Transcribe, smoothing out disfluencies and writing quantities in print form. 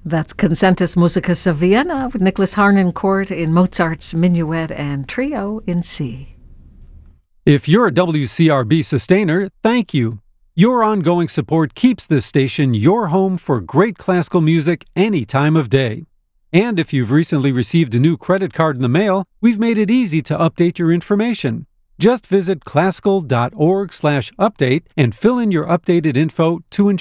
That's Concentus Musicus of Vienna with Nicholas Harnoncourt in Mozart's Minuet and Trio in C. If you're a WCRB sustainer, thank you. Your ongoing support keeps this station your home for great classical music any time of day. And if you've recently received a new credit card in the mail, we've made it easy to update your information. Just visit classical.org/update and fill in your updated info to ensure